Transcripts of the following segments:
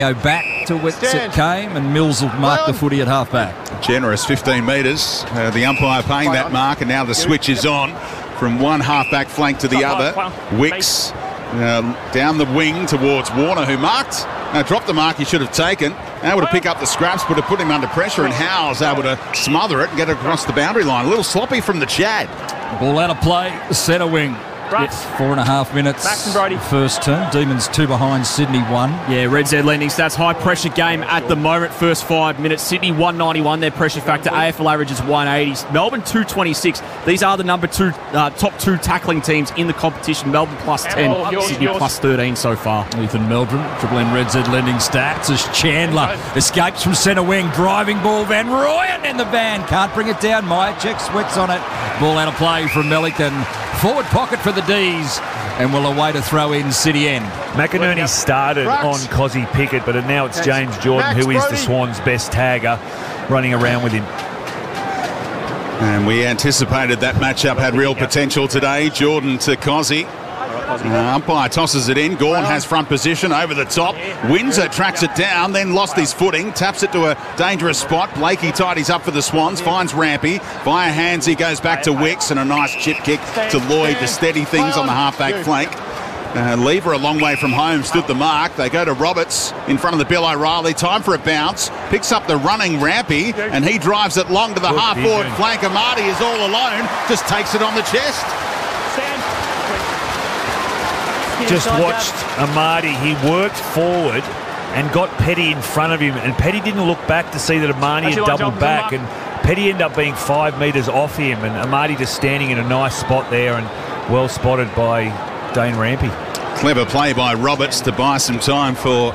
Go back to whence it came, and Mills will mark the footy at half-back. Generous 15 metres. The umpire paying that mark, and now the switch is on from one half-back flank to the other. Wicks down the wing towards Warner, who marked. Dropped the mark he should have taken. Able to pick up the scraps, but to put him under pressure, and Howes able to smother it and get it across the boundary line. A little sloppy from the Chad. Ball out of play, centre wing. Yes, 4.5 minutes. First term. Demons 2 behind, Sydney 1. Yeah, Red Z Lending Stats, high pressure game at the moment. First 5 minutes. Sydney 191, their pressure factor. AFL average is 180. Melbourne 226. These are the top 2 tackling teams in the competition. Melbourne plus 10, Sydney plus 13 so far. Ethan Meldrum, Triple M Red Z Lending Stats as Chandler escapes from centre wing. Driving ball, Van Rooyen in the van. Can't bring it down. Myercheck sweats on it. Ball out of play from Melican. Forward pocket for the D's, and will await a throw in City End. McInerney started on Cozzy Pickett, but now it's James Jordan, who is the Swans' best tagger, running around with him. And we anticipated that matchup had real potential today. Jordan to Cozzy. Umpire tosses it in. Gawn has front position over the top. Windsor tracks it down, then lost his footing. Taps it to a dangerous spot. Blakey tidies up for the Swans. Finds Rampy. Via hands, he goes back to Wicks, and a nice chip kick to Lloyd to steady things on the halfback flank. Lever a long way from home, stood the mark. They go to Roberts in front of the Bill O'Reilly. Time for a bounce. Picks up the running Rampy, and he drives it long to the half-forward flank. Amati is all alone. Just takes it on the chest. Just watched Amati. He worked forward and got Petty in front of him, and Petty didn't look back to see that Amati had doubled back, and Petty ended up being 5 metres off him, and Amati just standing in a nice spot there, and well spotted by Dane Rampy. Clever play by Roberts to buy some time for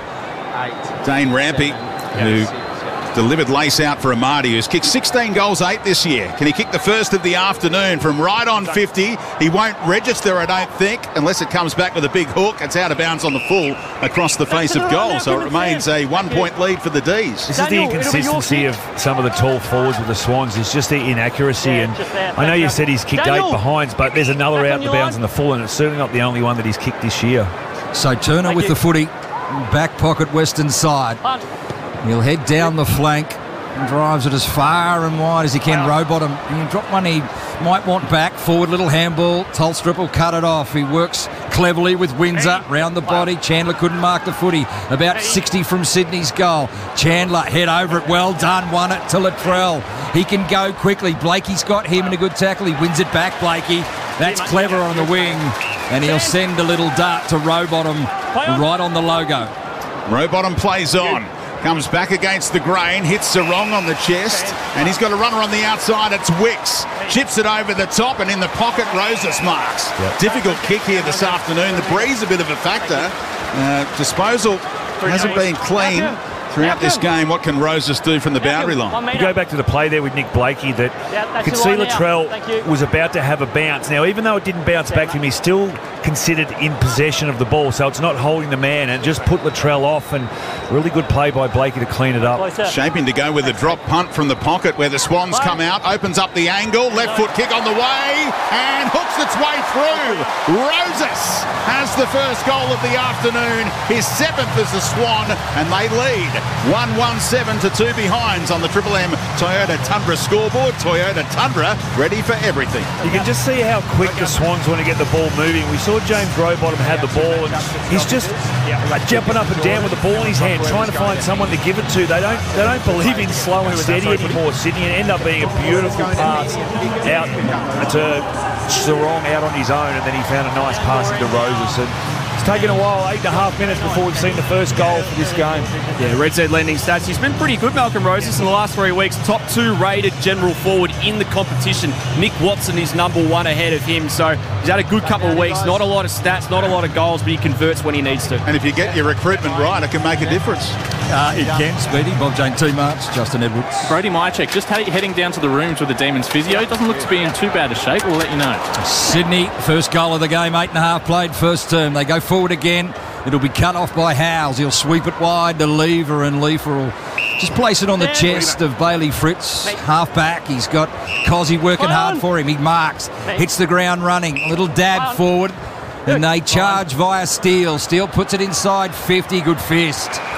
Dane Rampy, who delivered lace out for Amati, who's kicked 16 goals, 8 this year. Can he kick the first of the afternoon from right on 50? He won't register, I don't think, unless it comes back with a big hook. It's out of bounds on the full across the face of goal, so it remains a 1-point lead for the D's. This is the inconsistency of some of the tall forwards with the Swans. It's just the inaccuracy, and I know you said he's kicked 8 behinds, but there's another out the bounds on the full, and it's certainly not the only one that he's kicked this year. So Turner with the footy, back pocket western side. He'll head down the flank and drives it as far and wide as he can. Rowbottom, he dropped one he might want back. Forward little handball. Tolstrup will cut it off. He works cleverly with Windsor round the body. Chandler couldn't mark the footy. About 60 from Sydney's goal. Chandler head over it. Well done. Won it to Latrell. He can go quickly. Blakey's got him in a good tackle. He wins it back, Blakey. That's clever on the wing. And he'll send a little dart to Rowbottom right on the logo. Rowbottom plays on. Comes back against the grain, hits Sarong on the chest, and he's got a runner on the outside. It's Wicks. Chips it over the top, and in the pocket, Rosas marks. Difficult kick here this afternoon. The breeze a bit of a factor. Disposal hasn't been clean throughout this game. What can Rosas do from the boundary line? You go back to the play there with Nick Blakey that could see Latrell was about to have a bounce. Now, even though it didn't bounce back to him, he's still considered in possession of the ball, so it's not holding the man, and just put Latrell off, and really good play by Blakey to clean it up. Shaping to go with a drop punt from the pocket where the Swans come out, opens up the angle, left foot kick on the way, and hooks its way through. Rosas has the first goal of the afternoon, his 7th as a Swan, and they lead 1-1-7 to 2 behinds on the Triple M Toyota Tundra scoreboard. Toyota Tundra, ready for everything. You can just see how quick the Swans want to get the ball moving. We saw James Rowbottom had the ball, and he's just jumping up and down with the ball in his hand, trying to find someone to give it to. They don't believe in slow and steady anymore, Sydney, and end up being a beautiful pass out to Sarong out on his own, and then he found a nice pass into Rosas. And it's taken a while, 8.5 minutes before we've seen the first goal for this game. Yeah, Red Z Lending Stats. He's been pretty good, Malcolm Rosas, in the last 3 weeks. Top 2 rated general forward in the competition. Nick Watson is number 1 ahead of him, so he's had a good couple of weeks. Not a lot of stats, not a lot of goals, but he converts when he needs to. And if you get your recruitment right, it can make a difference. It can, Speedy. Bob Jane T-March, Justin Edwards. Brody Myercheck just heading down to the rooms with the Demons physio. He doesn't look to be in too bad a shape. We'll let you know. Sydney, first goal of the game, 8.5 played first term. They go forward again. It'll be cut off by Howes. He'll sweep it wide to Lever, and Lever will just place it on the chest of Bailey Fritz. Half back. He's got Cozzy working hard for him. He marks, hits the ground running. A little dab forward. And they charge via Steele. Steele puts it inside 50. Good fist.